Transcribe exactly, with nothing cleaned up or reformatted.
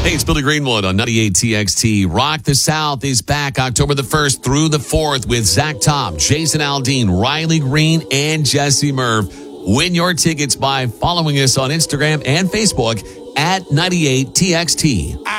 Hey, it's Billy Greenwood on ninety-eight T X T. Rock the South is back October the first through the fourth with Zach Top, Jason Aldean, Riley Green, and Jesse Murph. Win your tickets by following us on Instagram and Facebook at ninety-eight T X T.